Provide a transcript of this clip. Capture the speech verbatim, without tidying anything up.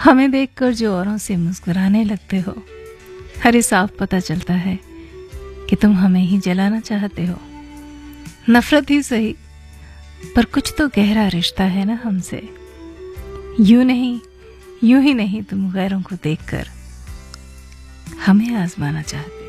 हमें देखकर जो औरों से मुस्कुराने लगते हो, हरे साफ पता चलता है कि तुम हमें ही जलाना चाहते हो। नफरत ही सही, पर कुछ तो गहरा रिश्ता है ना हमसे। यूं नहीं, यूं ही नहीं तुम गैरों को देखकर हमें आजमाना चाहते।